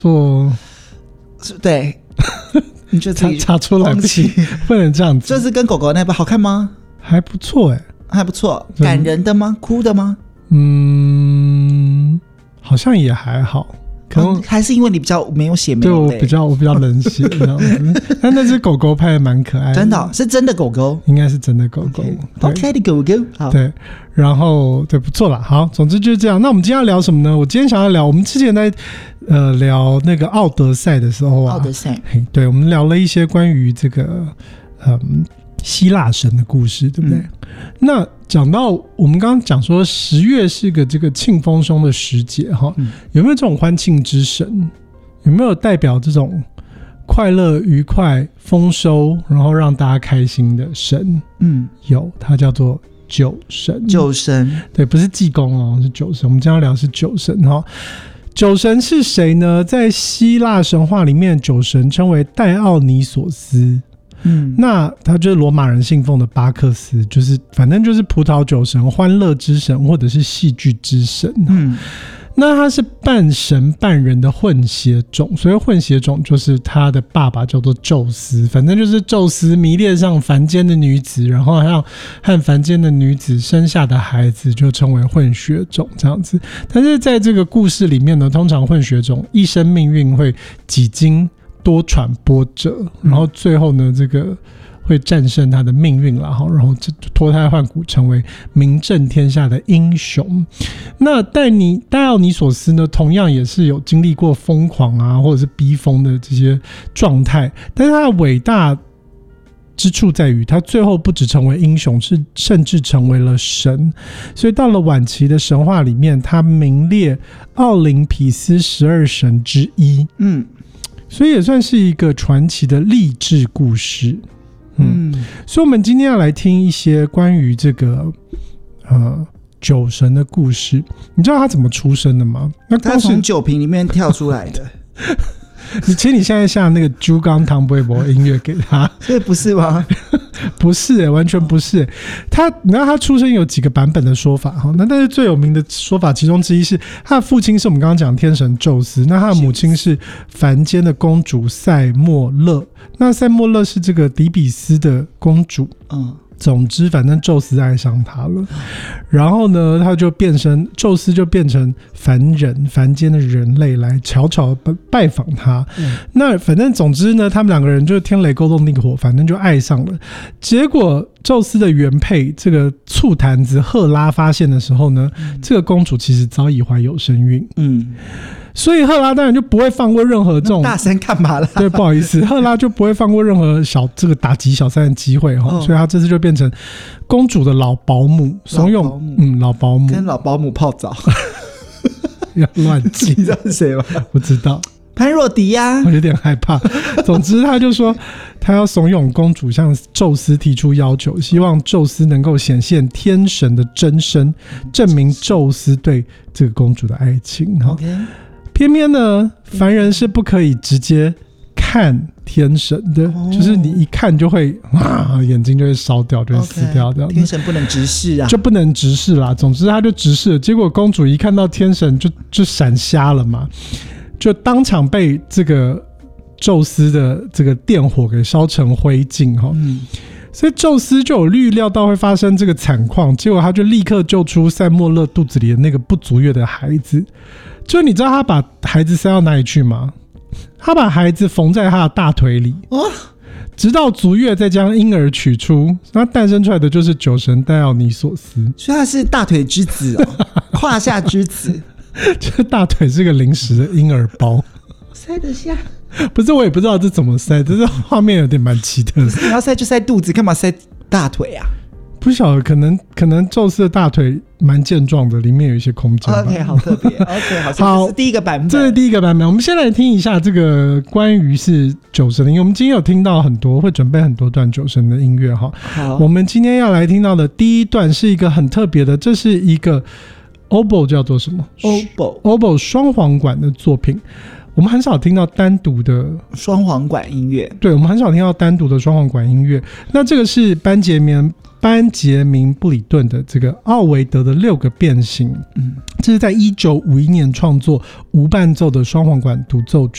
做对，你就自己查出来不能这样子。 就是跟狗狗那部好看吗？ 还不错还不错。感人的吗？哭的吗？ 好像也还好。可能还是因为你比较没有血没对有泪， 我比较冷血这样子。但那只狗狗拍的蛮可爱的， 真的是真的狗狗， 应该是真的狗狗， 好可爱的狗狗。好， 对，然后对不错啦。好，总之就是这样。那我们今天要聊什么呢？我今天想要聊，我们之前在聊那个奥德赛的时候啊， 奥德赛， 对，我们聊了一些关于这个希腊神的故事，对不对？那讲到我们刚刚讲说10月是个这个庆丰凶的时节哈，有没有这种欢庆之神？有没有代表这种快乐、愉快、丰收，然后让大家开心的神？有，它叫做酒神。 酒神，对， 不是济公哦，是酒神。我们今天要聊的是酒神哈。酒神是谁呢？在希腊神话里面，酒神称为戴奥尼索斯。那他就是罗马人信奉的巴克斯，就是反正就是葡萄酒神、欢乐之神或者是戏剧之神。那他是半神半人的混血种，所以混血种就是他的爸爸叫做宙斯，反正就是宙斯迷恋上凡间的女子，然后让和凡间的女子生下的孩子就称为混血种这样子。但是在这个故事里面呢，通常混血种一生命运会几经多舛波折，然后最后呢，这个会战胜他的命运啦，然后脱胎换骨，成为名震天下的英雄。那戴奥尼索斯呢，同样也是有经历过疯狂啊，或者是逼疯的这些状态，但是他的伟大之处在于他最后不只成为英雄，甚至成为了神。所以到了晚期的神话里面，他名列奥林匹斯12神之一。所以也算是一个传奇的励志故事。所以我们今天要来听一些关于这个酒神的故事。你知道他怎么出生的吗？ 他从酒瓶里面跳出来的。 其实你现在下那个猪缸唐伯伯音乐给他， 所以不是吗？ 不是完全不是。你知道他出生有几个版本的说法，那但是最有名的说法其中之一是他的父亲是我们刚刚讲天神宙斯，那他的母亲是凡间的公主塞莫勒，那塞莫勒是这个底比斯的公主。总之反正宙斯爱上他了，然后呢宙斯就变成凡间的人类来悄悄拜访他。那反正总之呢，他们两个人就天雷勾动地火，反正就爱上了。结果宙斯的原配这个醋坛子赫拉发现的时候呢，这个公主其实早已怀有身孕。所以赫拉当然就不会放过任何这种大声干嘛啦？ 对，不好意思，赫拉就不会放过任何这个打击小三的机会。所以他这次就变成公主的老保姆，怂恿老保姆跟老保姆泡澡。 要乱记。 你知道是谁吗？ 不知道。 潘若迪呀， 我有点害怕。总之他就说他要怂恿公主向宙斯提出要求，希望宙斯能够显现天神的真身，证明宙斯对这个公主的爱情。偏偏呢，凡人是不可以直接看天神的，就是你一看就会眼睛就会烧掉，就会死掉这样子。 天神不能直视啊， 就不能直视啦。总之他就直视了，结果公主一看到天神就闪瞎了嘛，就当场被这个宙斯的这个电火给烧成灰烬。所以宙斯就有预料到会发生这个惨况，结果他就立刻救出塞莫勒肚子里的那个不足月的孩子。就你知道他把孩子塞到哪里去吗？他把孩子缝在他的大腿里，直到足月再将婴儿取出，那诞生出来的就是酒神戴奥尼索斯。 所以他是大腿之子胯下之子。 这大腿是个临时的婴儿包， 塞得下？ 不是，我也不知道这怎么塞，这画面有点蛮奇特的。 你要塞就塞肚子，干嘛塞大腿啊？ 不晓得，可能宙斯的大腿蛮健壮的，里面有一些空间。 OK， 好特别。OK， 好，这是第一个版本。 这是第一个版本。我们先来听一下这个关于是酒神的音乐。我们今天有听到很多，会准备很多段酒神的音乐哈。好，我们今天要来听到的第一段是一个很特别的，这是一个 oboe 叫做什么 ？oboe 双簧管的作品。 我们很少听到单独的双簧管音乐， 对，我们很少听到单独的双簧管音乐。那这个是班杰明布里顿的这个奥维德的6个变形，这是在1951年创作无伴奏的双簧管独奏曲。